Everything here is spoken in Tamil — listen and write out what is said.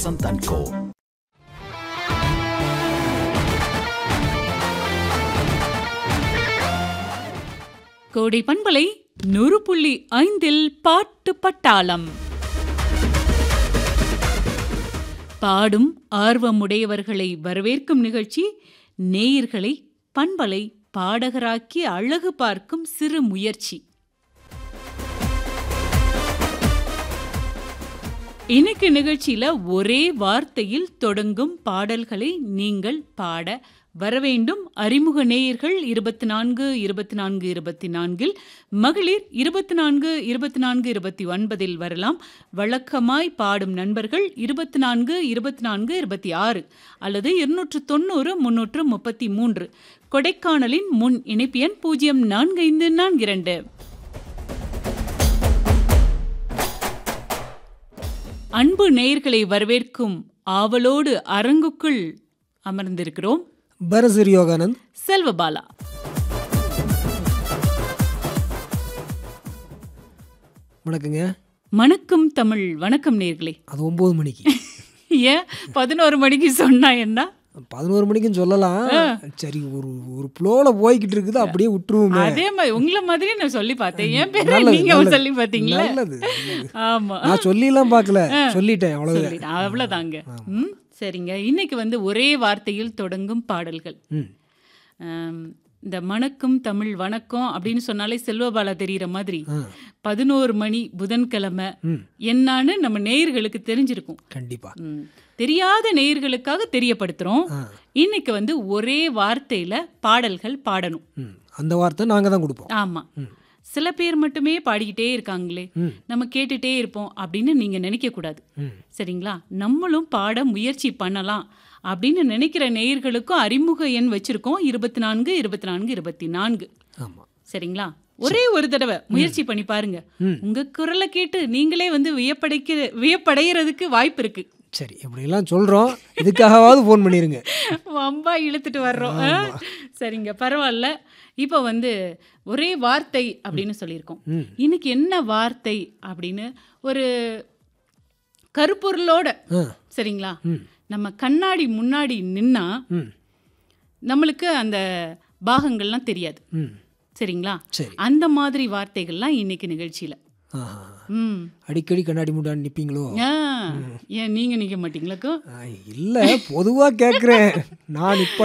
Vasanth & Co. கோடை பண்பலை 100.5 பாட்டு பட்டாளம். பாடும் ஆர்வமுடையவர்களை வரவேற்கும் நிகழ்ச்சி. நேயர்களை பண்பலை பாடகராக்கி அழகு பார்க்கும் சிறு முயற்சி. இன்னைக்கு நிகழ்ச்சியில ஒரே வார்த்தையில் தொடங்கும் பாடல்களை நீங்கள் பாட வரவேண்டும். அறிமுக நேயர்கள் 24 மகளிர் 24 வரலாம். வழக்கமாய் பாடும் நண்பர்கள் 24 அல்லது 290 333. கொடைக்கானலின் முன் இணைப்பு எண் 0452. அன்பு நேயர்களை வரவேற்கும் ஆவலோடு அரங்குக்குள் அமர்ந்திருக்கிறோம். பரசர் யோகானந்த், செல்வபாலா. வணக்கங்க. வணக்கம் தமிழ். வணக்கம் நேயர்களே. அது 9 மணிக்கு. ஏன் 11 மணிக்கு சொன்னா என்ன? 11 மணிக்குன்னு சொல்லலாம். சரி, ஒரு ஃப்ளோல போய்கிட்டு இருக்குது, அப்படியே விட்டுருவோம். அதே மாதிரி உங்களை மாதிரியே நான் சொல்லி பார்த்தேன். என் பேரை நீங்க சொல்லி பார்த்தீங்களா? நல்லது. ஆமா, நான் சொல்லிலாம் பார்க்கல, சொல்லிட்டேன், அவ்வளவுதாங்க. சரிங்க. இன்னைக்கு ஒரே வார்த்தையில் தொடங்கும் பாடல்கள். இந்த மணக்கும் தமிழ் வணக்கம் அப்படின்னு சொன்னாலே செல்வபாலா தெரிகிற மாதிரி 11 மணி புதன்கிழமை என்னான்னு நம்ம நேயர்களுக்கு தெரிஞ்சிருக்கும். கண்டிப்பா. தெரியாத நேயர்களுக்காக தெரியப்படுத்துறோம். இன்னைக்கு ஒரே வார்த்தையில பாடல்கள் பாடணும். அந்த வார்த்தை நாங்க தான் கொடுப்போம். ஆமா. சில பேர் மட்டுமே பாடிக்கிட்டே இருக்காங்களே, நம்ம கேட்டுட்டே இருப்போம் அப்படின்னு நீங்க நினைக்க கூடாது. சரிங்களா? நம்மளும் பாட முயற்சி பண்ணலாம் அப்படின்னு நினைக்கிற நேயர்களுக்கும் அறிமுக எண் வச்சிருக்கோம். 24. சரிங்களா? ஒரே ஒரு தடவை முயற்சி பண்ணி பாருங்க. உங்க குரலை கேட்டு நீங்களே வியப்படைகிறதுக்கு வாய்ப்பு இருக்கு. சரி, இப்படிலாம் சொல்றோம், இதுக்காகவாவது ஃபோன் பண்ணிருங்க. வம்பா இழுத்துட்டு வர்றோம். சரிங்க, பரவாயில்ல. இப்போ ஒரே வார்த்தை அப்படின்னு சொல்லியிருக்கோம். இன்னைக்கு என்ன வார்த்தை அப்படின்னு ஒரு கருப்பொருளோட, சரிங்களா, நம்ம கண்ணாடி முன்னாடி நின்னா நம்மளுக்கு அந்த பாகங்கள்லாம் தெரியாது. சரிங்களா? அந்த மாதிரி வார்த்தைகள்லாம் இன்னைக்கு நிகழ்ச்சியில. அடிக்கடி கண்ணாடி முன்னாடி நிப்பீங்களோ? ஏன் நீங்க நிக்க மாட்டீங்களா? இல்ல, பொதுவா கேக்குறேன். நான் இப்ப